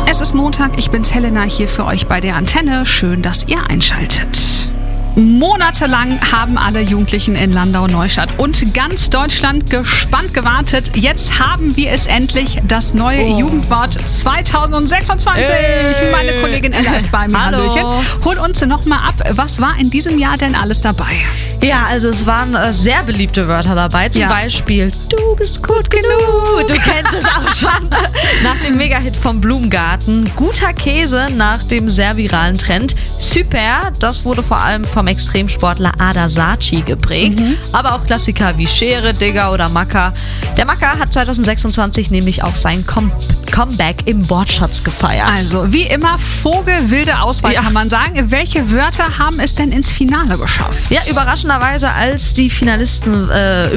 Es ist Montag, ich bin's Helena hier für euch bei der Antenne. Schön, dass ihr einschaltet. Monatelang haben alle Jugendlichen in Landau-Neustadt und ganz Deutschland gespannt gewartet. Jetzt haben wir es endlich, das neue Jugendwort 2026. Hey. Meine Kollegin Ella ist bei mir. Hallo. Hallöchen. Hol uns nochmal ab, was war in diesem Jahr denn alles dabei? Ja, also es waren sehr beliebte Wörter dabei. Zum Beispiel, du bist gut genug. Du kennst es auch schon. Nach dem Megahit vom Blumengarten. Guter Käse nach dem sehr viralen Trend. Super, das wurde vor allem vom Extremsportler Ada Saci geprägt. Aber auch Klassiker wie Schere, Digger oder Macker. Der Macker hat 2026 nämlich auch sein Comeback im Wortschatz gefeiert. Also wie immer vogelwilde Auswahl, kann man sagen. Welche Wörter haben es denn ins Finale geschafft? Ja, überraschender als die Finalisten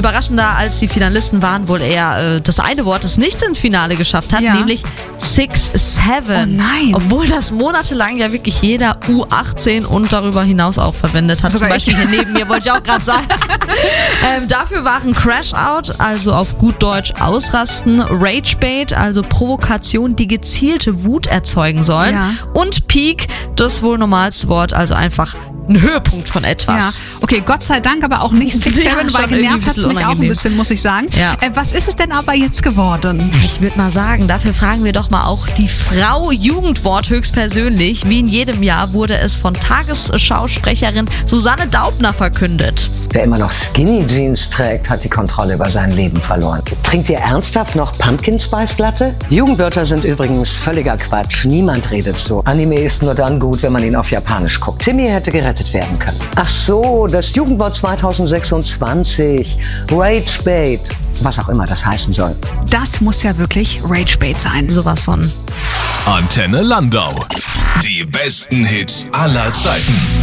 waren wohl eher das eine Wort, das nicht ins Finale geschafft hat, nämlich 6-7. Oh nein. Obwohl das monatelang ja wirklich jeder U18 und darüber hinaus auch verwendet hat. Sogar zum Beispiel hier neben mir, wollte ich auch gerade sagen. Dafür waren Crash-Out, also auf gut Deutsch ausrasten, Rage-Bait, also Provokation, die gezielte Wut erzeugen sollen, und Peak, das wohl normalste Wort, also einfach ein Höhepunkt von etwas. Ja, okay, Gott sei Dank, aber auch nicht 6-7, weil genervt hat es mich auch ein bisschen, muss ich sagen. Ja. Was ist es denn aber jetzt geworden? Ich würde mal sagen, dafür fragen wir doch mal auch die Frau Jugendwort höchstpersönlich. Wie in jedem Jahr wurde es von Tagesschausprecherin Susanne Daubner verkündet. Wer immer noch Skinny Jeans trägt, hat die Kontrolle über sein Leben verloren. Trinkt ihr ernsthaft noch Pumpkin Spice Latte? Jugendwörter sind übrigens völliger Quatsch. Niemand redet so. Anime ist nur dann gut, wenn man ihn auf Japanisch guckt. Timmy hätte gerettet werden können. Ach so, das Jugendwort 2026. Rage-Bait. Was auch immer das heißen soll. Das muss ja wirklich Rage-Bait sein. Sowas von. Antenne Landau. Die besten Hits aller Zeiten.